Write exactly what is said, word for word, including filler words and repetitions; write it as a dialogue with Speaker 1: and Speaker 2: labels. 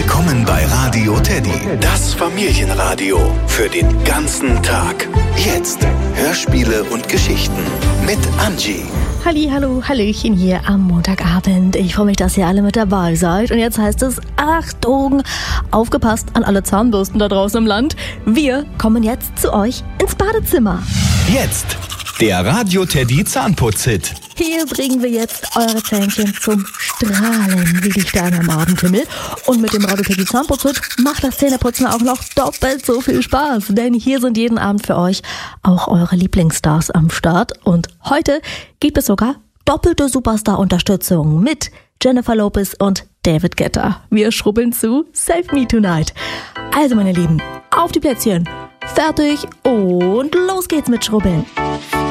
Speaker 1: Willkommen bei Radio Teddy, das Familienradio für den ganzen Tag. Jetzt Hörspiele und Geschichten mit Angie.
Speaker 2: Halli, hallo, hallöchen hier am Montagabend. Ich freue mich, dass ihr alle mit dabei seid. Und jetzt heißt es, Achtung, aufgepasst an alle Zahnbürsten da draußen im Land. Wir kommen jetzt zu euch ins Badezimmer.
Speaker 1: Jetzt der Radio Teddy Zahnputz-Hit.
Speaker 2: Hier bringen wir jetzt eure Zähnchen zum Strahlen wie die Sterne am Abendhimmel. Und mit dem Radio Teddy Zahnputz-Hit macht das Zähneputzen auch noch doppelt so viel Spaß. Denn hier sind jeden Abend für euch auch eure Lieblingsstars am Start. Und heute gibt es sogar doppelte Superstar-Unterstützung mit Jennifer Lopez und David Guetta. Wir schrubbeln zu Save Me Tonight. Also meine Lieben, auf die Plätzchen, fertig und los geht's mit Schrubbeln.